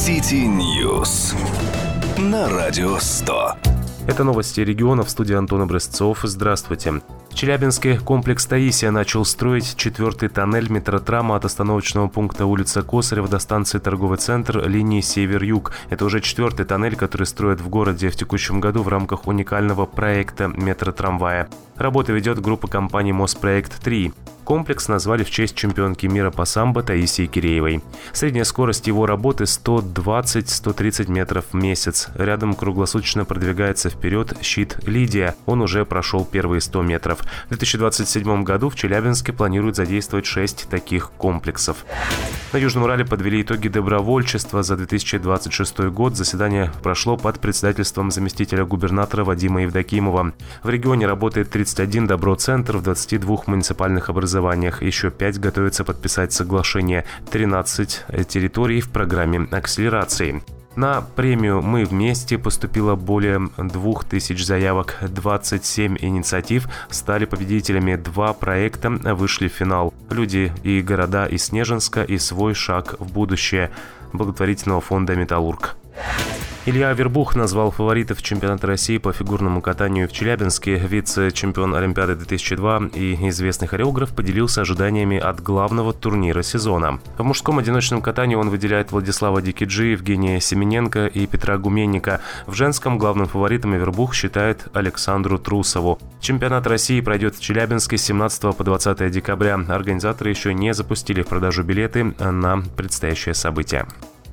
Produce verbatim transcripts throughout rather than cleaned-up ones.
City News на Радио сто. Это новости региона, в студии Антон Образцов. Здравствуйте. В Челябинске комплекс «Таисия» начал строить четвертый тоннель метротрама от остановочного пункта улица Косарева до станции торговый центр линии Север-Юг. Это уже четвертый тоннель, который строят в городе в текущем году в рамках уникального проекта метротрамвая. Работу ведет группа компаний «Моспроект-три». Комплекс назвали в честь чемпионки мира по самбо Таисии Киреевой. Средняя скорость его работы сто двадцать - сто тридцать метров в месяц. Рядом круглосуточно продвигается вперед щит «Лидия». Он уже прошел первые сто метров. В две тысячи двадцать седьмом году в Челябинске планируют задействовать шесть таких комплексов. На Южном Урале подвели итоги добровольчества за две тысячи двадцать шестой год. Заседание прошло под председательством заместителя губернатора Вадима Евдокимова. В регионе работает тридцать один добро-центр в двадцати двух муниципальных образованиях. Еще пять готовятся подписать соглашение. тринадцать территорий в программе акселерации. На премию «Мы вместе» поступило более двух тысяч заявок. двадцать семь инициатив стали победителями. Два проекта вышли в финал. «Люди и города» из Снежинска и «Свой шаг в будущее» благотворительного фонда «Металлург». Илья Авербух назвал фаворитов чемпионата России по фигурному катанию в Челябинске. Вице-чемпион Олимпиады две тысячи два и известный хореограф поделился ожиданиями от главного турнира сезона. В мужском одиночном катании он выделяет Владислава Дикиджи, Евгения Семененко и Петра Гуменника. В женском главным фаворитом Авербух считает Александру Трусову. Чемпионат России пройдет в Челябинске с семнадцатого по двадцатое декабря. Организаторы еще не запустили в продажу билеты на предстоящее событие.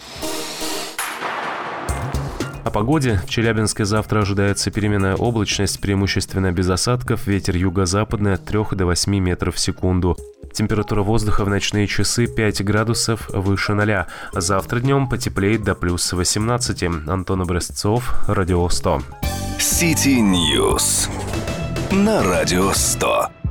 О погоде. В Челябинске завтра ожидается переменная облачность, преимущественно без осадков, ветер юго-западный от трёх до восьми метров в секунду. Температура воздуха в ночные часы пять градусов выше ноля. Завтра днем потеплеет до плюс восемнадцати. Антон Образцов, Радио сто. City News на Радио сто.